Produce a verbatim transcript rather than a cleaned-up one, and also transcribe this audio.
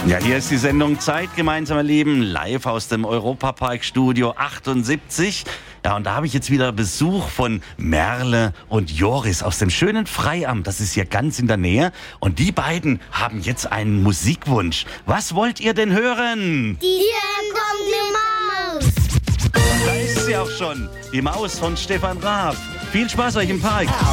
Ja, hier ist die Sendung Zeit, gemeinsam Leben, live aus dem Europapark Studio achtundsiebzig. Ja, und da habe ich jetzt wieder Besuch von Merle und Joris aus dem schönen Freiamt. Das ist hier ganz in der Nähe. Und die beiden haben jetzt einen Musikwunsch. Was wollt ihr denn hören? Hier kommt die Maus. Da ist sie auch schon, die Maus von Stefan Raab. Viel Spaß euch im Park.